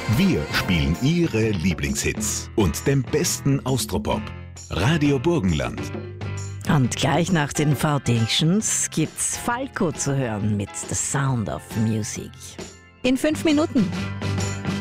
Wir spielen Ihre Lieblingshits und den besten Austropop. Radio Burgenland. Und gleich nach den Foundations gibt's Falco zu hören mit The Sound of Music. In 5 Minuten.